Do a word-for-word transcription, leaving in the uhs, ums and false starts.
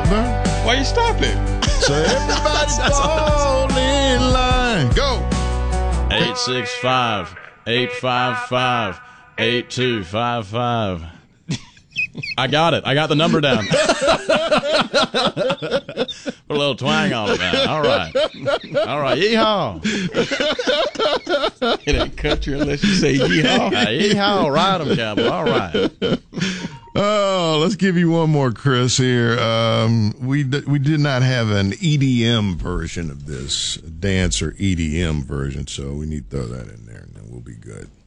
brother. Why you stopping? So everybody fall in line. Go. eight six five, eight five five, eight two five five. I got it. I got the number down. Put a little twang on it now. All right. All right. Yeehaw. It ain't country unless you say yeehaw. Uh, yeehaw. Ride 'em, cowboy. All right. Oh, let's give you one more, Chris, here. Um, we, d- we did not have an E D M version of this, a dance or E D M version, so we need to throw that in there, and then we'll be good.